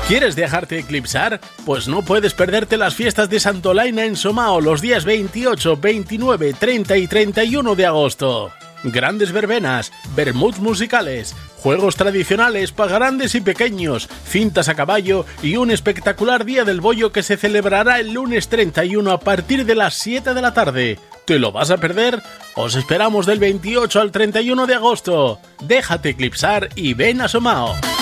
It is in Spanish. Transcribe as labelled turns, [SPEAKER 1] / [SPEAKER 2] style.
[SPEAKER 1] ¿Quieres dejarte eclipsar? Pues no puedes perderte las fiestas de Santolaina en Somao los días 28, 29, 30 y 31 de agosto. Grandes verbenas, vermuts musicales, juegos tradicionales para grandes y pequeños, cintas a caballo y un espectacular Día del Bollo que se celebrará el lunes 31 a partir de las 7 de la tarde. ¿Te lo vas a perder? Os esperamos del 28 al 31 de agosto. Déjate eclipsar y ven a Somao.